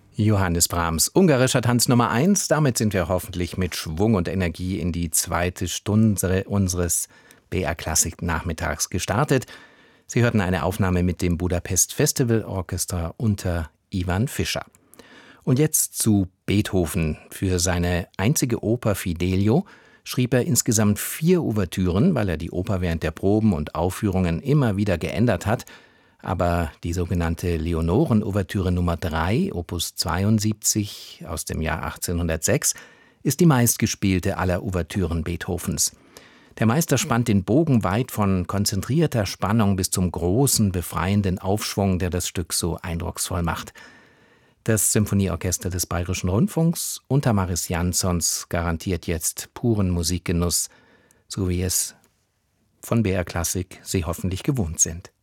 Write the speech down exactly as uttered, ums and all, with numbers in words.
Johannes Brahms, ungarischer Tanz Nummer eins. Damit sind wir hoffentlich mit Schwung und Energie in die zweite Stunde unseres B R Klassik Nachmittags gestartet. Sie hörten eine Aufnahme mit dem Budapest Festival Orchestra unter Ivan Fischer. Und jetzt zu Beethoven. Für seine einzige Oper Fidelio schrieb er insgesamt vier Ouvertüren, weil er die Oper während der Proben und Aufführungen immer wieder geändert hat. Aber die sogenannte Leonoren-Ouvertüre Nummer drei, Opus zweiundsiebzig aus dem Jahr achtzehnhundertsechs, ist die meistgespielte aller Ouvertüren Beethovens. Der Meister spannt den Bogen weit von konzentrierter Spannung bis zum großen, befreienden Aufschwung, der das Stück so eindrucksvoll macht. Das Symphonieorchester des Bayerischen Rundfunks unter Maris Jansons garantiert jetzt puren Musikgenuss, so wie es von B R Klassik Sie hoffentlich gewohnt sind.